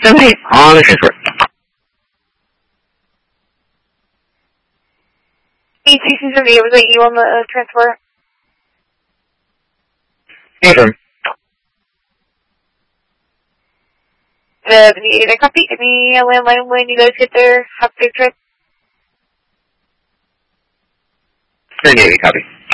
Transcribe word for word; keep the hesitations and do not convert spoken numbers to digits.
Okay, on the transfer. E T C seventy-eight, was that you on the uh, transfer? Affirm. seventy-eight, I copy. Any uh, landline when you guys get there? Have a safe trip. seventy-eight, copy.